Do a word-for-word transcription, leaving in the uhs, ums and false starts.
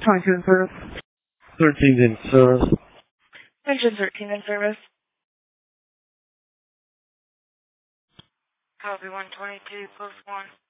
twenty-two in service. thirteen in service. Engine thirteen in service. Copy one twenty-two, post one.